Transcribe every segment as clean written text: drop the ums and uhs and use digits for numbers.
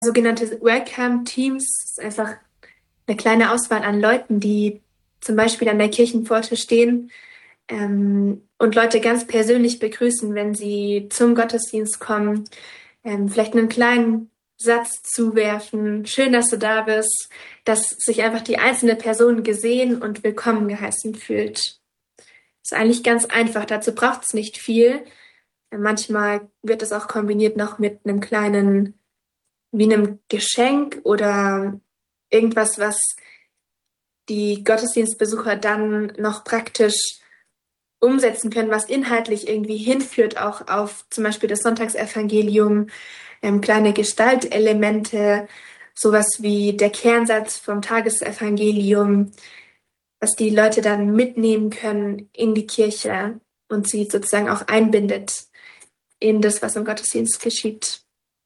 Sogenannte Welcome-Teams ist einfach eine kleine Auswahl an Leuten, die zum Beispiel an der Kirchenpforte stehen und Leute ganz persönlich begrüßen, wenn sie zum Gottesdienst kommen, vielleicht einen kleinen Satz zuwerfen. Schön, dass du da bist, dass sich einfach die einzelne Person gesehen und willkommen geheißen fühlt. Ist eigentlich ganz einfach, dazu braucht es nicht viel. Manchmal wird es auch kombiniert noch mit einem kleinen, wie einem Geschenk oder irgendwas, was die Gottesdienstbesucher dann noch praktisch umsetzen können, was inhaltlich irgendwie hinführt, auch auf zum Beispiel das Sonntagsevangelium, kleine Gestaltelemente, sowas wie der Kernsatz vom Tagesevangelium, was die Leute dann mitnehmen können in die Kirche und sie sozusagen auch einbindet in das, was im Gottesdienst geschieht.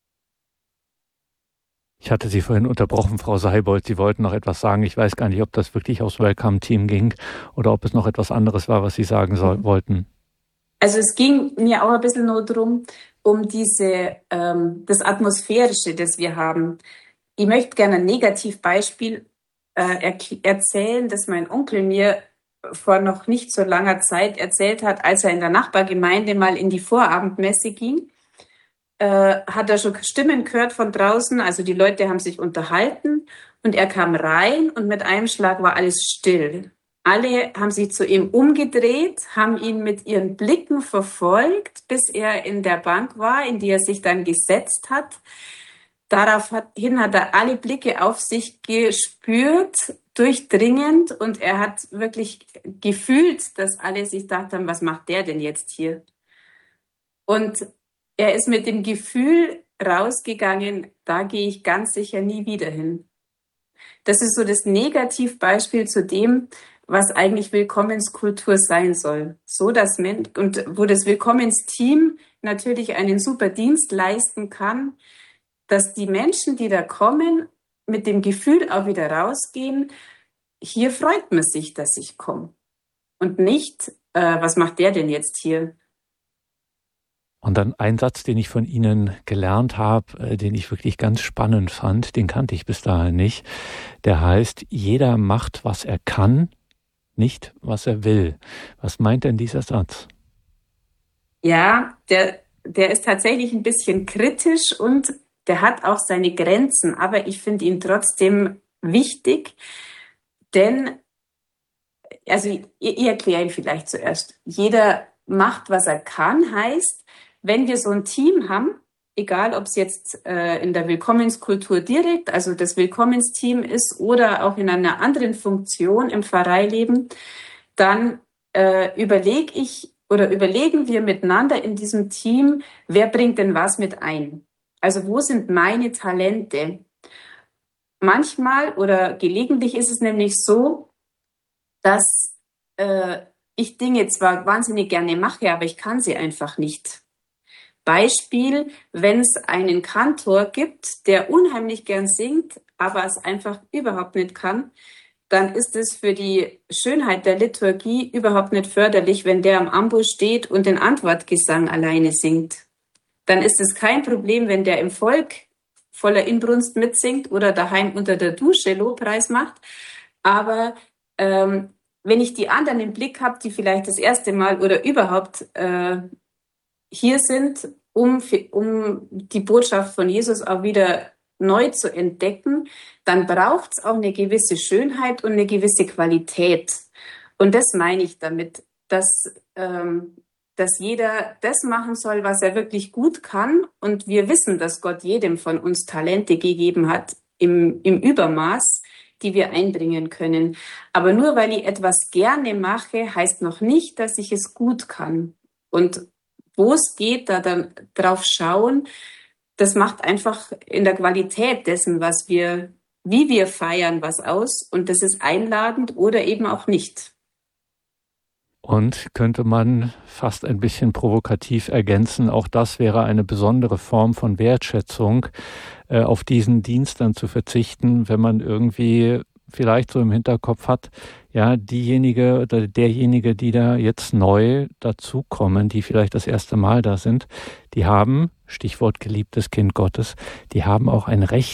Ich hatte Sie vorhin unterbrochen, Frau Seibold. Sie wollten noch etwas sagen. Ich weiß gar nicht, ob das wirklich aufs Welcome-Team ging oder ob es noch etwas anderes war, was Sie sagen wollten. Also es ging mir auch ein bisschen nur darum, um das Atmosphärische, das wir haben. Ich möchte gerne ein Negativbeispiel erzählen, das mein Onkel mir vor noch nicht so langer Zeit erzählt hat, als er in der Nachbargemeinde mal in die Vorabendmesse ging. Hat er schon Stimmen gehört von draußen, also die Leute haben sich unterhalten und er kam rein und mit einem Schlag war alles still. Alle haben sich zu ihm umgedreht, haben ihn mit ihren Blicken verfolgt, bis er in der Bank war, in die er sich dann gesetzt hat. Daraufhin hat er alle Blicke auf sich gespürt, durchdringend, und er hat wirklich gefühlt, dass alle sich gedacht haben, was macht der denn jetzt hier? Und er ist mit dem Gefühl rausgegangen, da gehe ich ganz sicher nie wieder hin. Das ist so das Negativbeispiel zu dem, was eigentlich Willkommenskultur sein soll. So dass und wo das Willkommensteam natürlich einen super Dienst leisten kann, dass die Menschen, die da kommen, mit dem Gefühl auch wieder rausgehen, hier freut man sich, dass ich komme. Und nicht, was macht der denn jetzt hier? Und dann ein Satz, den ich von Ihnen gelernt habe, den ich wirklich ganz spannend fand, den kannte ich bis dahin nicht. Der heißt, jeder macht, was er kann, nicht, was er will. Was meint denn dieser Satz? Ja, der ist tatsächlich ein bisschen kritisch und der hat auch seine Grenzen, aber ich finde ihn trotzdem wichtig, denn, also ich erkläre ihn vielleicht zuerst. Jeder macht, was er kann, heißt, wenn wir so ein Team haben, egal ob es jetzt in der Willkommenskultur direkt, also das Willkommensteam ist, oder auch in einer anderen Funktion im Pfarreileben, dann überlegen wir miteinander in diesem Team, wer bringt denn was mit ein? Also wo sind meine Talente? Manchmal oder gelegentlich ist es nämlich so, dass ich Dinge zwar wahnsinnig gerne mache, aber ich kann sie einfach nicht. Beispiel, wenn es einen Kantor gibt, der unheimlich gern singt, aber es einfach überhaupt nicht kann, dann ist es für die Schönheit der Liturgie überhaupt nicht förderlich, wenn der am Amboss steht und den Antwortgesang alleine singt. Dann ist es kein Problem, wenn der im Volk voller Inbrunst mitsingt oder daheim unter der Dusche Lobpreis macht. Aber wenn ich die anderen im Blick habe, die vielleicht das erste Mal oder überhaupt hier sind, um die Botschaft von Jesus auch wieder neu zu entdecken, dann braucht es auch eine gewisse Schönheit und eine gewisse Qualität. Und das meine ich damit, dass jeder das machen soll, was er wirklich gut kann. Und wir wissen, dass Gott jedem von uns Talente gegeben hat im Übermaß, die wir einbringen können. Aber nur weil ich etwas gerne mache, heißt noch nicht, dass ich es gut kann. Und wo es geht, da dann drauf schauen, das macht einfach in der Qualität dessen, wie wir feiern, was aus. Und das ist einladend oder eben auch nicht. Und könnte man fast ein bisschen provokativ ergänzen, auch das wäre eine besondere Form von Wertschätzung, auf diesen Dienst dann zu verzichten, wenn man irgendwie vielleicht so im Hinterkopf hat, ja, diejenige oder derjenige, die da jetzt neu dazukommen, die vielleicht das erste Mal da sind, die haben, Stichwort geliebtes Kind Gottes, die haben auch ein Recht